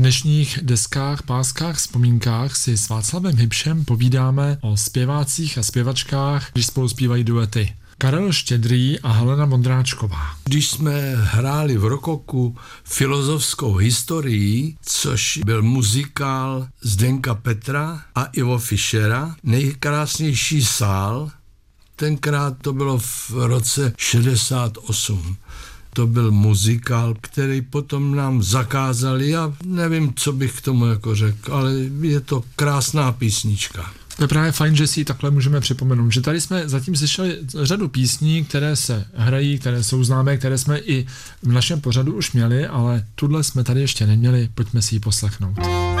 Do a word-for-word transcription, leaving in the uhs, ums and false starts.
dnešních deskách, páskách, vzpomínkách si s Václavem Hybšem povídáme o zpěvácích a zpěvačkách, když spolu zpívají duety. Karel Štědrý a Helena Vondráčková. Když jsme hráli v Rokoku filozofskou historii, což byl muzikál Zdenka Petra a Ivo Fischera, nejkrásnější sál, tenkrát to bylo v roce šedesát osm. To byl muzikál, který potom nám zakázali a nevím, co bych k tomu jako řekl, ale je to krásná písnička. To je právě fajn, že si ji takhle můžeme připomenout, že tady jsme zatím slyšeli řadu písní, které se hrají, které jsou známé, které jsme i v našem pořadu už měli, ale tuhle jsme tady ještě neměli, pojďme si ji poslechnout.